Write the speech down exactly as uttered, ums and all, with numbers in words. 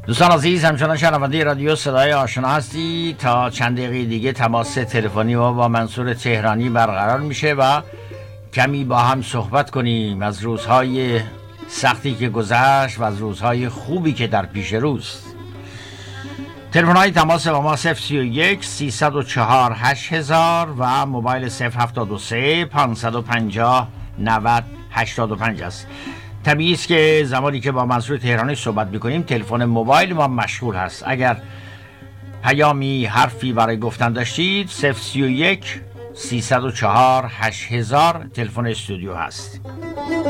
دوستان عزیز، همچنان شنونده رادیو صدای آشنا هستی. تا چند دقیقه دیگه تماس تلفنی ما با منصور تهرانی برقرار میشه و کمی با هم صحبت کنیم از روزهای سختی که گذشت و از روزهای خوبی که در پیش روست. تلفن‌های تماس با ما صفر سی و یک سیصد و چهار هشت هزار و موبایل صفر هفتاد و سه پانصد و پنجاه نود هشتاد و پنج است. طبیعی است که زمانی که با منصور تهرانی صحبت می‌کنیم تلفن موبایل ما مشغول هست. اگر پیامی حرفی برای گفتن داشتید صفر سی و یک سیصد و چهار هشت هزار تلفن استودیو هست.